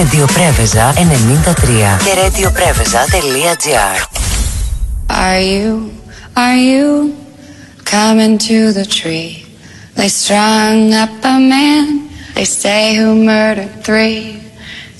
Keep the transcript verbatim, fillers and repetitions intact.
Ρέντιο ενενήντα τρία και radiopréveza.gr. Are you, are you coming to the tree? They strung up a man, they say, who murdered three.